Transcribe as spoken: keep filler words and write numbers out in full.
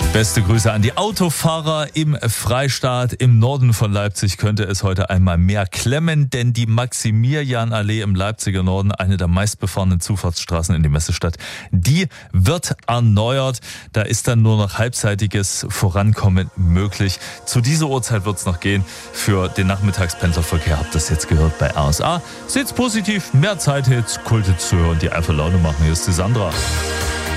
Beste Grüße an die Autofahrer im Freistaat. Im Norden von Leipzig könnte es heute einmal mehr klemmen, denn die Maximilianallee im Leipziger Norden, eine der meistbefahrenen Zufahrtsstraßen in die Messestadt, die wird erneuert. Da ist dann nur noch halbseitiges Vorankommen möglich. Zu dieser Uhrzeit wird es noch gehen. Für den Nachmittagspendlerverkehr habt ihr das jetzt gehört bei R S A. Seht's positiv, mehr Zeit jetzt, Kulte zu hören, die einfach Laune machen. Hier ist die Sandra.